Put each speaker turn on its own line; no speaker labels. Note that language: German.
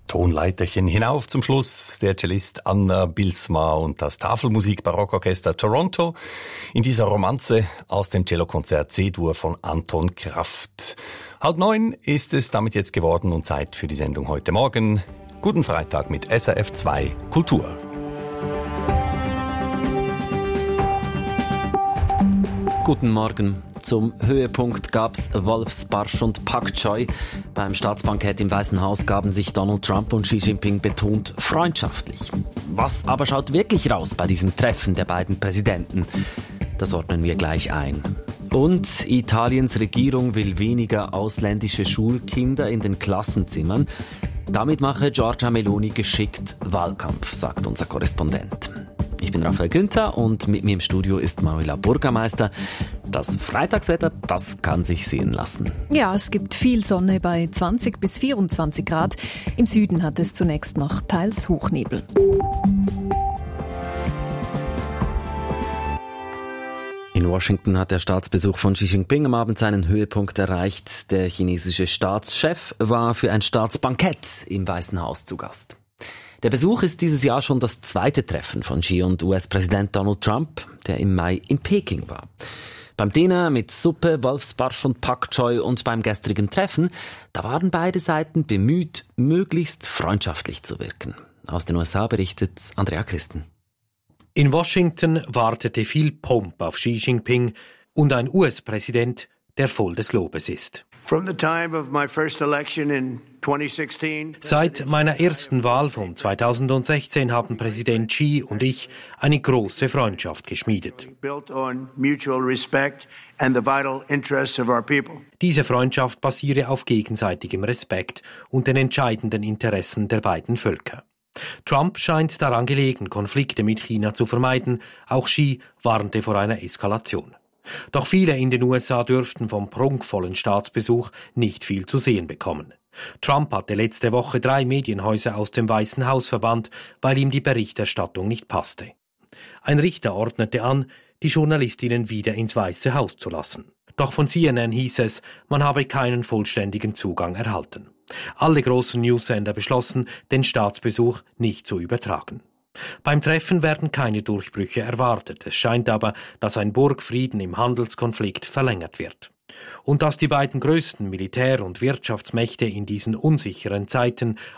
Tonleiterchen hinauf zum Schluss der Cellist Anna Bilsma und das Tafelmusik-Barockorchester Toronto in dieser Romanze aus dem Cellokonzert C-Dur von Anton Kraft. 8:30 ist es damit jetzt geworden und Zeit für die Sendung heute Morgen. Guten Freitag mit SRF 2 Kultur.
Guten Morgen. Zum Höhepunkt gab's Wolfsbarsch und Pak Choi. Beim Staatsbankett im Weißen Haus gaben sich Donald Trump und Xi Jinping betont freundschaftlich. Was aber schaut wirklich raus bei diesem Treffen der beiden Präsidenten? Das ordnen wir gleich ein. Und Italiens Regierung will weniger ausländische Schulkinder in den Klassenzimmern. Damit mache Giorgia Meloni geschickt Wahlkampf, sagt unser Korrespondent. Ich bin Raphael Günther und mit mir im Studio ist Manuela Burgermeister. Das Freitagswetter, das kann sich sehen lassen.
Ja, es gibt viel Sonne bei 20 bis 24 Grad. Im Süden hat es zunächst noch teils Hochnebel.
In Washington hat der Staatsbesuch von Xi Jinping am Abend seinen Höhepunkt erreicht. Der chinesische Staatschef war für ein Staatsbankett im Weißen Haus zu Gast. Der Besuch ist dieses Jahr schon das zweite Treffen von Xi und US-Präsident Donald Trump, der im Mai in Peking war. Beim Dinner mit Suppe, Wolfsbarsch und Pak Choi und beim gestrigen Treffen, da waren beide Seiten bemüht, möglichst freundschaftlich zu wirken. Aus den USA berichtet Andrea Christen.
In Washington wartete viel Pomp auf Xi Jinping und ein US-Präsident, der voll des Lobes ist. Seit meiner ersten Wahl von 2016 haben Präsident Xi und ich eine große Freundschaft geschmiedet. Diese Freundschaft basiere auf gegenseitigem Respekt und den entscheidenden Interessen der beiden Völker. Trump scheint daran gelegen, Konflikte mit China zu vermeiden. Auch Xi warnte vor einer Eskalation. Doch viele in den USA dürften vom prunkvollen Staatsbesuch nicht viel zu sehen bekommen. Trump hatte letzte Woche 3 Medienhäuser aus dem Weißen Haus verbannt, weil ihm die Berichterstattung nicht passte. Ein Richter ordnete an, die Journalistinnen wieder ins Weiße Haus zu lassen. Doch von CNN hieß es, man habe keinen vollständigen Zugang erhalten. Alle großen Newsender beschlossen, den Staatsbesuch nicht zu übertragen. Beim Treffen werden keine Durchbrüche erwartet. Es scheint aber, dass ein Burgfrieden im Handelskonflikt verlängert wird. Und dass die beiden größten Militär- und Wirtschaftsmächte in diesen unsicheren Zeiten